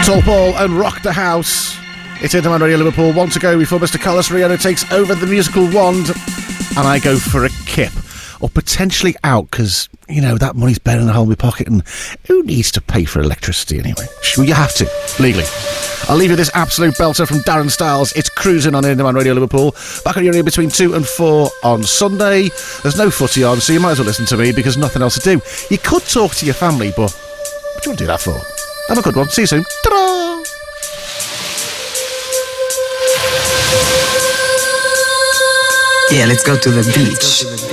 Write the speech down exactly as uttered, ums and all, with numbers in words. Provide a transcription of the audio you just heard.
Tall Paul and Rock the House. It's Interman Radio Liverpool. One to go before Mister Carlos Riano takes over the musical wand and I go for a kip. Or potentially out, because, you know, that money's burning a hole in my pocket and who needs to pay for electricity anyway? Well, you have to, legally. I'll leave you this absolute belter from Darren Styles. It's Cruising on Interman Radio Liverpool. Back on your ear between two and four on Sunday. There's no footy on, so you might as well listen to me because nothing else to do. You could talk to your family, but what do you want to do that for? Have a good one. See you soon. Ta-da! Yeah, let's go to the beach.